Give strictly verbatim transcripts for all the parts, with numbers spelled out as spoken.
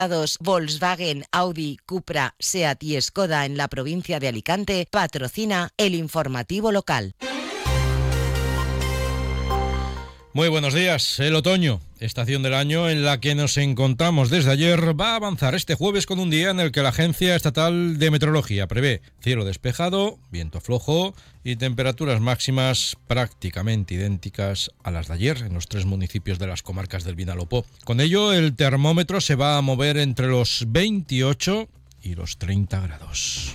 Volkswagen, Audi, Cupra, Seat y Skoda en la provincia de Alicante patrocina el informativo local. Muy buenos días. El otoño, estación del año en la que nos encontramos desde ayer, va a avanzar este jueves con un día en el que la Agencia Estatal de Meteorología prevé cielo despejado, viento flojo y temperaturas máximas prácticamente idénticas a las de ayer en los tres municipios de las comarcas del Vinalopó. Con ello, el termómetro se va a mover entre los veintiocho y los treinta grados.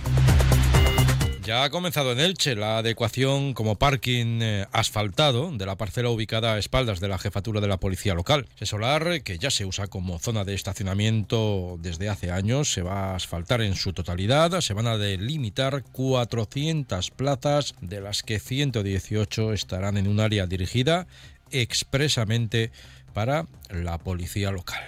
Ya ha comenzado en Elche la adecuación como parking eh, asfaltado de la parcela ubicada a espaldas de la jefatura de la policía local. Ese solar, que ya se usa como zona de estacionamiento desde hace años, se va a asfaltar en su totalidad. Se van a delimitar cuatrocientas plazas, de las que ciento dieciocho estarán en un área dirigida expresamente para la policía local.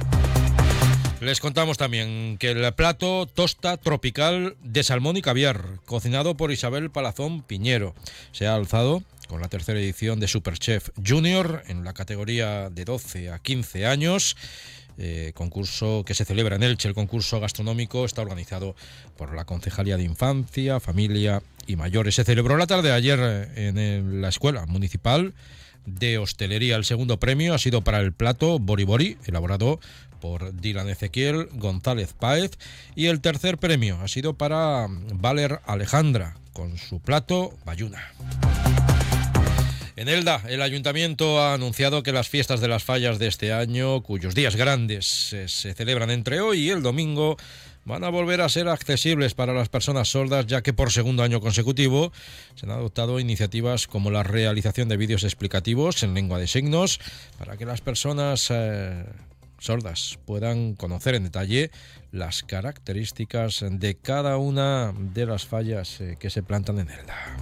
Les contamos también que el plato tosta tropical de salmón y caviar, cocinado por Isabel Palazón Piñero, se ha alzado con la tercera edición de Superchef Junior en la categoría de doce a quince años. Eh, concurso que se celebra en Elche. El concurso gastronómico está organizado por la Concejalía de Infancia, Familia y Mayores. Se celebró la tarde de ayer en el, la Escuela Municipal de Hostelería. El segundo premio ha sido para el plato Bori Bori, elaborado por Dylan Ezequiel González Páez, y el tercer premio ha sido para Valer Alejandra, con su plato Bayuna. En Elda, el Ayuntamiento ha anunciado que las fiestas de las fallas de este año, cuyos días grandes eh, se celebran entre hoy y el domingo, van a volver a ser accesibles para las personas sordas, ya que por segundo año consecutivo se han adoptado iniciativas como la realización de vídeos explicativos en lengua de signos para que las personas eh, sordas puedan conocer en detalle las características de cada una de las fallas eh, que se plantan en Elda.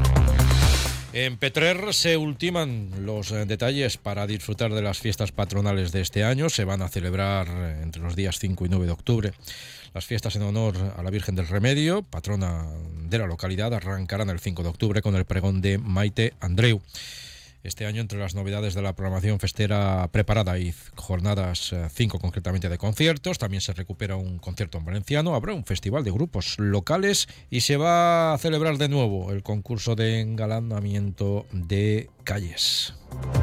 En Petrer se ultiman los detalles para disfrutar de las fiestas patronales de este año. Se van a celebrar entre los días cinco y nueve de octubre. Las fiestas en honor a la Virgen del Remedio, patrona de la localidad, arrancarán el cinco de octubre con el pregón de Maite Andreu. Este año, entre las novedades de la programación festera preparada y jornadas cinco concretamente de conciertos, también se recupera un concierto en valenciano, habrá un festival de grupos locales y se va a celebrar de nuevo el concurso de engalanamiento de calles.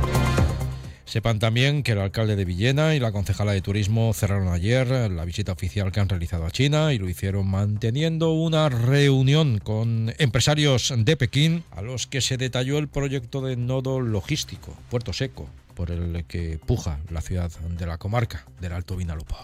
Sepan también que el alcalde de Villena y la concejala de Turismo cerraron ayer la visita oficial que han realizado a China y lo hicieron manteniendo una reunión con empresarios de Pekín a los que se detalló el proyecto de nodo logístico, Puerto Seco, por el que puja la ciudad de la comarca del Alto Vinalopó.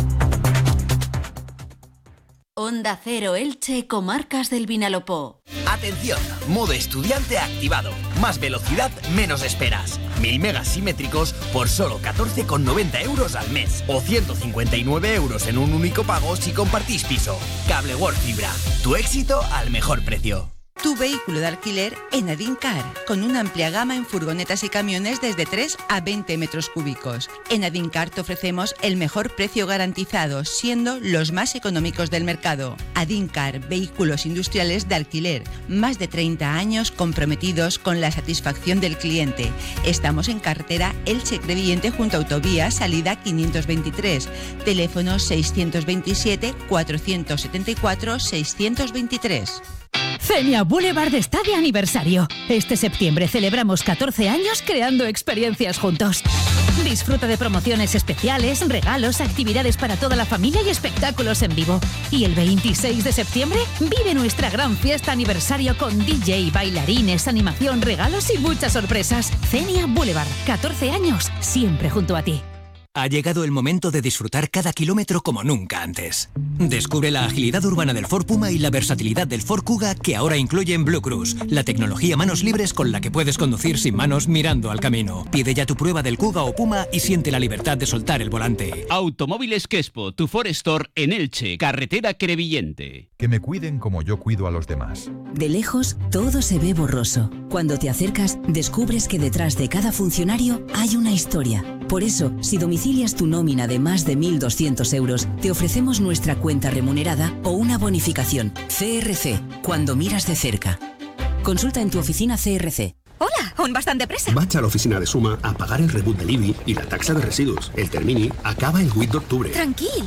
Onda Cero Elche, Comarcas del Vinalopó. Atención, modo estudiante activado. Más velocidad, menos esperas. Mil megas simétricos por solo catorce con noventa euros al mes. O ciento cincuenta y nueve euros en un único pago si compartís piso. Cable World Fibra. Tu éxito al mejor precio. Tu vehículo de alquiler en Adincar, con una amplia gama en furgonetas y camiones desde tres a veinte metros cúbicos. En Adincar te ofrecemos el mejor precio garantizado, siendo los más económicos del mercado. Adincar, vehículos industriales de alquiler, más de treinta años comprometidos con la satisfacción del cliente. Estamos en carretera Elche-Crevillente junto a autovía salida quinientos veintitrés, teléfono seiscientos veintisiete, cuatrocientos setenta y cuatro, seiscientos veintitrés. Fenia Boulevard está de aniversario. Este septiembre celebramos catorce años creando experiencias juntos. Disfruta de promociones especiales, regalos, actividades para toda la familia y espectáculos en vivo. Y el veintiséis de septiembre vive nuestra gran fiesta aniversario con D J, bailarines, animación, regalos y muchas sorpresas. Fenia Boulevard, catorce años, siempre junto a ti. Ha llegado el momento de disfrutar cada kilómetro como nunca antes. Descubre la agilidad urbana del Ford Puma y la versatilidad del Ford Kuga, que ahora incluyen Blue Cruise, la tecnología manos libres con la que puedes conducir sin manos mirando al camino. Pide ya tu prueba del Kuga o Puma y siente la libertad de soltar el volante. Automóviles Quespo, tu Ford Store en Elche, carretera Crevillente. Que me cuiden como yo cuido a los demás. De lejos, todo se ve borroso. Cuando te acercas, descubres que detrás de cada funcionario hay una historia. Por eso, si domicilias tu nómina de más de mil doscientos euros, te ofrecemos nuestra cuenta remunerada o una bonificación. C R C, cuando miras de cerca. Consulta en tu oficina C R C. Hola, on bastante pressa. Vaig a l'oficina de Suma a pagar el rebut de l'I B I i la taxa de residus. El termini acaba el vuit d'octubre. Tranquil,